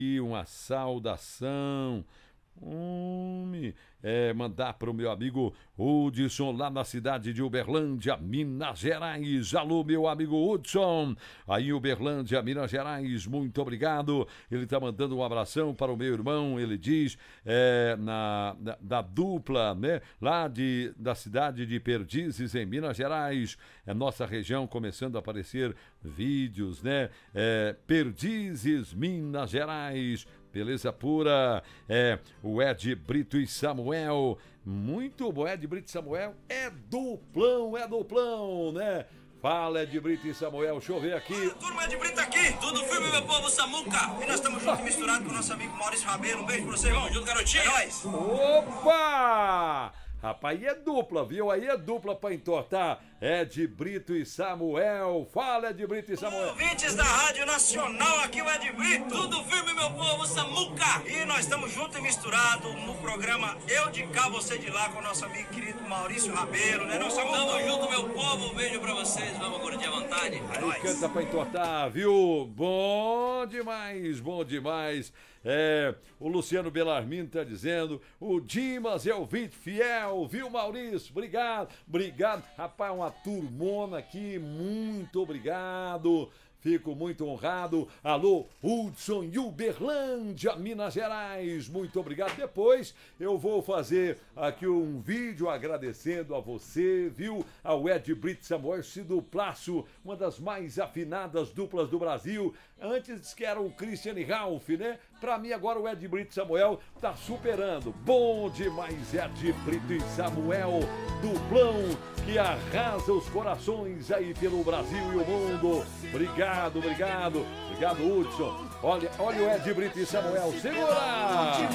E uma saudação. Mandar para o meu amigo Hudson, lá na cidade de Uberlândia, Minas Gerais. Alô, meu amigo Hudson, aí em Uberlândia, Minas Gerais, muito obrigado. Ele está mandando um abração para o meu irmão, ele diz, da dupla, né, lá da cidade de Perdizes, em Minas Gerais, nossa região, começando a aparecer vídeos, né, Perdizes, Minas Gerais, beleza pura, o Ed Brito e Samuel, muito bom, Ed Brito e Samuel, é duplão, né? Fala, Ed Brito e Samuel, deixa eu ver aqui. Fala, turma, Ed Brito aqui, tudo firme, meu povo, Samuca. E nós estamos juntos e misturados com o nosso amigo Maurício Rabelo. Um beijo pra você, irmão, junto, garotinho. É nóis. Opa! Rapaz, aí é dupla, viu? Aí é dupla pra entortar. Ed Brito e Samuel. Fala, Ed Brito e Samuel. Ouvintes da Rádio Nacional, aqui o Ed Brito. Tudo firme, meu povo, Samuca. E nós estamos juntos e misturados no programa Eu de Cá, Você de Lá, com o nosso amigo querido Maurício Rabelo, né, não, Samuca? Tamo junto, meu povo. Um beijo pra vocês. Vamos curtir à vontade. Aí canta pra entortar, viu? Bom demais, bom demais. O Luciano Bellarmino tá dizendo, o Dimas é ouvinte fiel, viu, Maurício? Obrigado. Rapaz, uma turmona aqui, muito obrigado. Fico muito honrado. Alô, Hudson e Uberlândia, Minas Gerais. Muito obrigado. Depois eu vou fazer aqui um vídeo agradecendo a você, viu? Ao Ed Brito Samuel, esse duplaço, uma das mais afinadas duplas do Brasil. Antes que era o Christian e Ralph, né? Pra mim agora o Ed Brito Samuel tá superando. Bom demais, Ed Brito e Samuel, duplão que arrasa os corações aí pelo Brasil e o mundo. Obrigado, Hudson. Olha o Ed Brito e Samuel, segura!